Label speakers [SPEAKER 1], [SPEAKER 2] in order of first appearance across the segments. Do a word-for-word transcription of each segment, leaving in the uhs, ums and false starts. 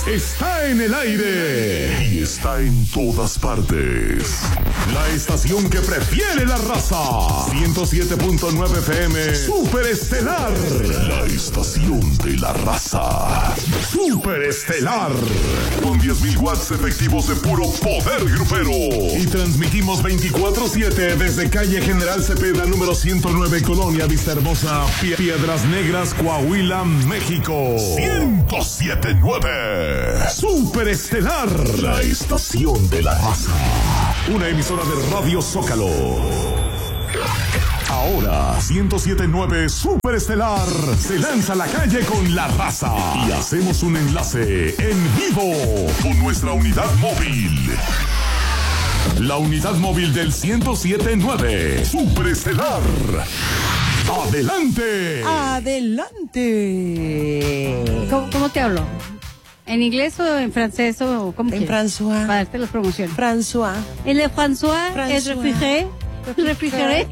[SPEAKER 1] está en el aire y está en todas partes. La estación que prefiere la raza. ciento siete punto nueve F M. Super Estelar. La estación de la raza. Super Estelar. Con diez mil watts efectivos de puro poder grupero. Y transmitimos veinticuatro siete desde calle General Cepeda, número ciento nueve, Colonia Vista Hermosa, Pie- Piedras Negras, Coahuila, México. ciento siete punto nueve. Super Estelar. La estación de la raza. Una emisora de Radio Zócalo. Ahora, ciento siete punto nueve Super Estelar se lanza a la calle con la raza y hacemos un enlace en vivo con nuestra unidad móvil. La unidad móvil del ciento siete punto nueve Super Estelar. ¡Adelante!
[SPEAKER 2] ¡Adelante!
[SPEAKER 3] ¿Cómo, cómo te hablo? ¿En inglés o en francés o cómo
[SPEAKER 2] En
[SPEAKER 3] quieres?
[SPEAKER 2] François.
[SPEAKER 3] Para darte las promociones.
[SPEAKER 2] François.
[SPEAKER 3] El de François,
[SPEAKER 2] François.
[SPEAKER 3] es refrigeré. Refrigeré.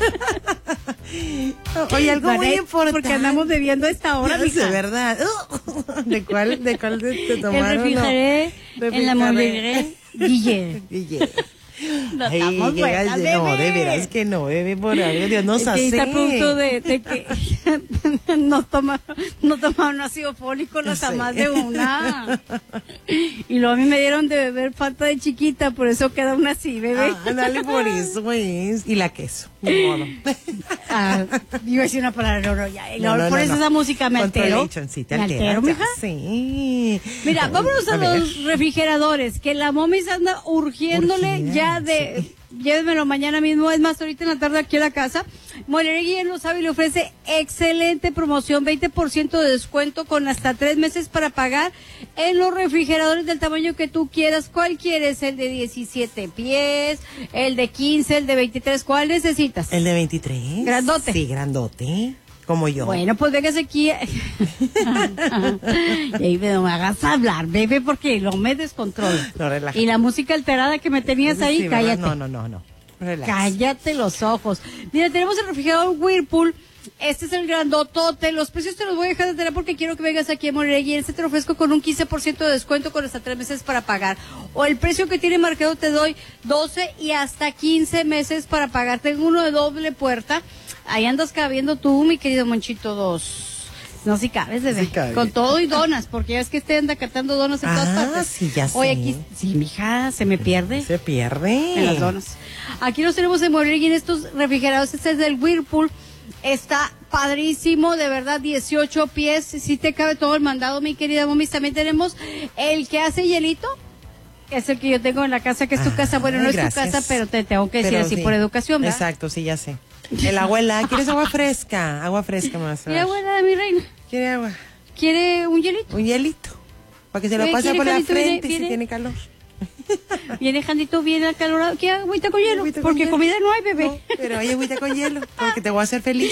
[SPEAKER 2] Oye, algo muy
[SPEAKER 3] Vale,
[SPEAKER 2] importante.
[SPEAKER 3] porque andamos bebiendo a esta hora,
[SPEAKER 2] De
[SPEAKER 3] mija.
[SPEAKER 2] verdad. ¿De cuál? ¿De cuál te, te
[SPEAKER 3] El
[SPEAKER 2] tomaron?
[SPEAKER 3] refrigeré
[SPEAKER 2] No.
[SPEAKER 3] en la Montpellier. Guille.
[SPEAKER 2] Guille.
[SPEAKER 3] No
[SPEAKER 2] Ay,
[SPEAKER 3] estamos
[SPEAKER 2] llegas
[SPEAKER 3] buenas,
[SPEAKER 2] de- no,
[SPEAKER 3] bebé.
[SPEAKER 2] de veras que no, bebé, por algo, Dios nos
[SPEAKER 3] Es que
[SPEAKER 2] hace.
[SPEAKER 3] está a punto de, de que no toma, no tomaron ácido fólico las
[SPEAKER 2] Sí.
[SPEAKER 3] amas de una. Y luego a mí me dieron de beber falta de chiquita, por eso queda una así, bebé.
[SPEAKER 2] Ah, dale por eso, es. Y la queso, ni modo.
[SPEAKER 3] Ah, iba a decir una palabra, no, no, ya. Y
[SPEAKER 2] No,
[SPEAKER 3] luego
[SPEAKER 2] no,
[SPEAKER 3] por
[SPEAKER 2] no,
[SPEAKER 3] eso
[SPEAKER 2] no.
[SPEAKER 3] esa música me altero.
[SPEAKER 2] Controlation, sí, te
[SPEAKER 3] ¿Me
[SPEAKER 2] altera,
[SPEAKER 3] altero,
[SPEAKER 2] ya,
[SPEAKER 3] mija?
[SPEAKER 2] Sí.
[SPEAKER 3] Mira, vámonos a,
[SPEAKER 2] A ver.
[SPEAKER 3] los refrigeradores, que la momis anda urgiéndole
[SPEAKER 2] Urgida,
[SPEAKER 3] ya de...
[SPEAKER 2] sí.
[SPEAKER 3] Llévenmelo mañana mismo, es más, ahorita en la tarde aquí a la casa. Mueller Guillén lo sabe y le ofrece excelente promoción, veinte por ciento de descuento con hasta tres meses para pagar en los refrigeradores del tamaño que tú quieras. ¿Cuál quieres? ¿El de diecisiete pies? ¿El de quince? ¿El de veintitrés? ¿Cuál necesitas?
[SPEAKER 2] ¿El de veintitrés?
[SPEAKER 3] Grandote.
[SPEAKER 2] Sí, grandote. Como yo.
[SPEAKER 3] Bueno, pues véngase aquí. Y ahí no me hagas hablar, bebé, porque no me descontrolo.
[SPEAKER 2] No, relájate.
[SPEAKER 3] Y la música alterada que me tenías ahí,
[SPEAKER 2] Sí, ¿verdad?
[SPEAKER 3] cállate.
[SPEAKER 2] No, no, no, no. Relax.
[SPEAKER 3] Cállate los ojos. Mira, tenemos el refrigerador Whirlpool. Este es el grandotote. Los precios te los voy a dejar de tener porque quiero que vengas aquí a Monterrey. Y este te lo ofrezco con un quince por ciento de descuento con hasta tres meses para pagar. O el precio que tiene marcado te doy doce y hasta quince meses para pagar. Tengo uno de doble puerta. Ahí andas cabiendo tú, mi querido Monchito, dos. No, si cabes, bebé.
[SPEAKER 2] Sí cabe.
[SPEAKER 3] Con todo y donas, porque ya es que usted anda catando donas en todas
[SPEAKER 2] Ah,
[SPEAKER 3] partes.
[SPEAKER 2] sí, ya
[SPEAKER 3] Oye,
[SPEAKER 2] sé.
[SPEAKER 3] aquí, sí, mija, se me pierde.
[SPEAKER 2] Se pierde.
[SPEAKER 3] En las donas. Aquí los tenemos en Monterrey y en estos refrigerados. Este es del Whirlpool. Está padrísimo, de verdad, dieciocho pies. Si te cabe todo el mandado, mi querida Momis. También tenemos el que hace hielito. Es el que yo tengo en la casa, que es tu
[SPEAKER 2] Ah,
[SPEAKER 3] casa. Bueno, no es
[SPEAKER 2] gracias.
[SPEAKER 3] tu casa, pero te tengo que decir
[SPEAKER 2] Pero
[SPEAKER 3] así
[SPEAKER 2] sí.
[SPEAKER 3] por educación, ¿verdad?
[SPEAKER 2] Exacto, sí, ya sé. El abuela, ¿quieres agua fresca? Agua fresca, más.
[SPEAKER 3] Mira, abuela de mi reina,
[SPEAKER 2] ¿Quiere agua?
[SPEAKER 3] ¿quiere un hielito?
[SPEAKER 2] Un hielito. Para que se lo
[SPEAKER 3] Oye,
[SPEAKER 2] pase
[SPEAKER 3] ¿quiere
[SPEAKER 2] por la
[SPEAKER 3] caldito? Viene-
[SPEAKER 2] frente si
[SPEAKER 3] viene-
[SPEAKER 2] tiene calor.
[SPEAKER 3] Viene Jandito, viene acalorado. ¿Qué agüita con hielo?
[SPEAKER 2] Agüita con
[SPEAKER 3] Porque
[SPEAKER 2] hielo.
[SPEAKER 3] comida no hay, bebé.
[SPEAKER 2] No, pero hay agüita con hielo, porque te voy a hacer feliz.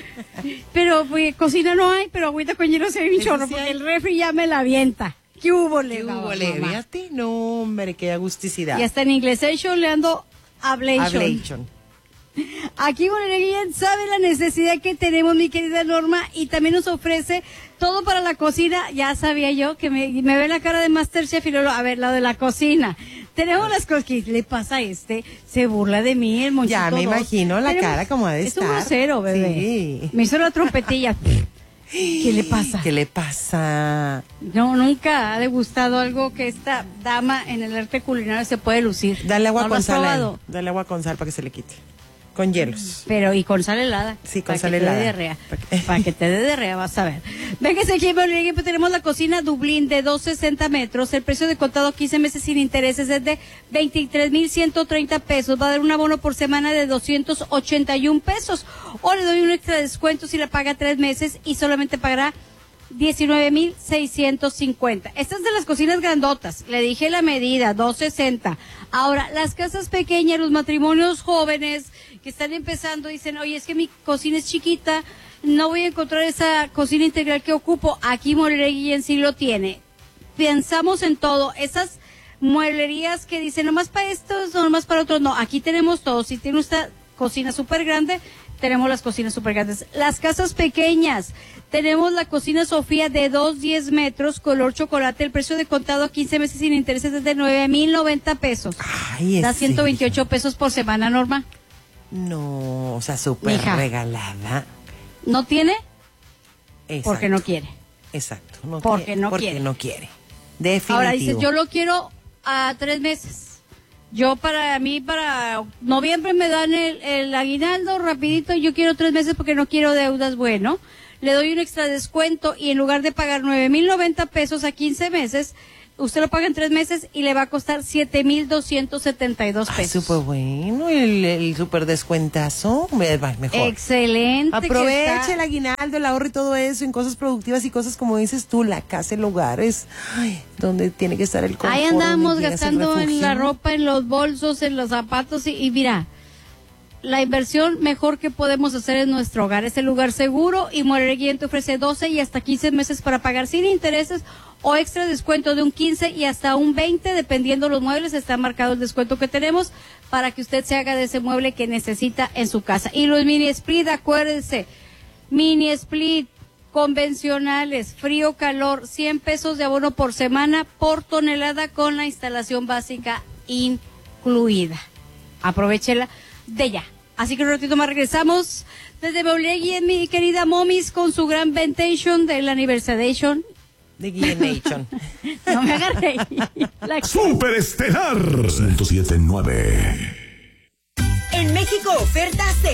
[SPEAKER 3] Pero pues, cocina no hay, pero agüita con hielo se ve un
[SPEAKER 2] Eso
[SPEAKER 3] chorro,
[SPEAKER 2] sí
[SPEAKER 3] porque
[SPEAKER 2] hay.
[SPEAKER 3] el refri ya me la avienta. ¿Qué hubo, le
[SPEAKER 2] ¿Qué
[SPEAKER 3] mamá?
[SPEAKER 2] hubo, le? Fíjate, no, hombre, qué agusticidad.
[SPEAKER 3] Y hasta en inglés, le ando ablation.
[SPEAKER 2] Ablation.
[SPEAKER 3] Aquí Guillén sabe la necesidad que tenemos, mi querida Norma, y también nos ofrece todo para la cocina. Ya sabía yo que me, me ve la cara de Masterchef y luego, a ver, la de la cocina. Tenemos las cosas. ¿Qué le pasa a este? Se burla de mí, el monchito.
[SPEAKER 2] Ya me
[SPEAKER 3] dos.
[SPEAKER 2] imagino la
[SPEAKER 3] Tenemos-
[SPEAKER 2] cara como ha de
[SPEAKER 3] Es un
[SPEAKER 2] estar.
[SPEAKER 3] grosero, bebé.
[SPEAKER 2] Sí.
[SPEAKER 3] Me hizo la trompetilla. ¿Qué le pasa?
[SPEAKER 2] ¿Qué le pasa?
[SPEAKER 3] No, nunca ha degustado algo que esta dama en el arte culinario se puede lucir.
[SPEAKER 2] Dale agua
[SPEAKER 3] ¿No lo
[SPEAKER 2] con
[SPEAKER 3] has
[SPEAKER 2] sal. ahí.
[SPEAKER 3] probado?
[SPEAKER 2] Dale agua con sal para que se le quite. Con hielos.
[SPEAKER 3] Pero y con sal helada.
[SPEAKER 2] Sí, con
[SPEAKER 3] para
[SPEAKER 2] sal
[SPEAKER 3] que
[SPEAKER 2] helada.
[SPEAKER 3] Te dé diarrea.
[SPEAKER 2] Para que-
[SPEAKER 3] Para que te dé diarrea, vas a ver. Véngase aquí, Monterrey, pues tenemos la cocina Dublín de doscientos sesenta metros. El precio de contado quince meses sin intereses es de veintitrés mil ciento treinta pesos. Va a dar un abono por semana de doscientos ochenta y un pesos. O le doy un extra descuento si la paga tres meses y solamente pagará diecinueve mil seiscientos cincuenta. Esta es de las cocinas grandotas. Le dije la medida, doscientos sesenta. Ahora, las casas pequeñas, los matrimonios jóvenes que están empezando, dicen, oye, es que mi cocina es chiquita, no voy a encontrar esa cocina integral que ocupo. Aquí Monterrey en sí lo tiene. Pensamos en todo. Esas mueblerías que dicen, nomás para estos, o nomás para otros. No, aquí tenemos todo. Si tiene usted cocina súper grande, tenemos las cocinas súper grandes. Las casas pequeñas, tenemos la cocina Sofía de dos, diez metros, color chocolate, el precio de contado a quince meses sin intereses es de nueve mil noventa pesos.
[SPEAKER 2] Ay,
[SPEAKER 3] Da
[SPEAKER 2] ¿es
[SPEAKER 3] ciento veintiocho
[SPEAKER 2] serio?
[SPEAKER 3] pesos por semana, Norma.
[SPEAKER 2] No, o sea, súper
[SPEAKER 3] Mija.
[SPEAKER 2] regalada.
[SPEAKER 3] ¿No tiene?
[SPEAKER 2] Exacto.
[SPEAKER 3] Porque no quiere.
[SPEAKER 2] Exacto. No
[SPEAKER 3] Porque
[SPEAKER 2] quiere,
[SPEAKER 3] no
[SPEAKER 2] porque
[SPEAKER 3] quiere.
[SPEAKER 2] no quiere. Definitivo.
[SPEAKER 3] Ahora dices, yo lo quiero a tres meses. Yo para mí, para noviembre me dan el, el aguinaldo rapidito y yo quiero tres meses porque no quiero deudas. Bueno, le doy un extra descuento y en lugar de pagar nueve mil noventa pesos a quince meses, usted lo paga en tres meses y le va a costar siete mil doscientos setenta y dos
[SPEAKER 2] Ay,
[SPEAKER 3] pesos.
[SPEAKER 2] súper bueno. El, el súper descuentazo. Me va mejor.
[SPEAKER 3] Excelente. que
[SPEAKER 2] Aproveche
[SPEAKER 3] está.
[SPEAKER 2] el aguinaldo, el ahorro y todo eso en cosas productivas y cosas como dices tú, la casa, el hogar es ay, donde tiene que estar el confort.
[SPEAKER 3] Ahí andamos
[SPEAKER 2] donde llegas al
[SPEAKER 3] gastando en
[SPEAKER 2] refugio.
[SPEAKER 3] la ropa, en los bolsos, en los zapatos y, y mira, la inversión mejor que podemos hacer en nuestro hogar. Es el lugar seguro y Mueble Guillén te ofrece doce y hasta quince meses para pagar sin intereses o extra descuento de un quince y hasta un veinte, dependiendo los muebles. Está marcado el descuento que tenemos para que usted se haga de ese mueble que necesita en su casa. Y los mini split, acuérdense, mini split convencionales, frío, calor, cien pesos de abono por semana por tonelada con la instalación básica incluida. Aprovechela de ya. Así que un ratito más regresamos desde Mueble Guillén, mi querida Momis, con su gran ventation del aniversation.
[SPEAKER 2] De Guillén Nation.
[SPEAKER 3] No me agarré. La-
[SPEAKER 1] Superestelar ciento siete punto nueve.
[SPEAKER 4] En México, ofertas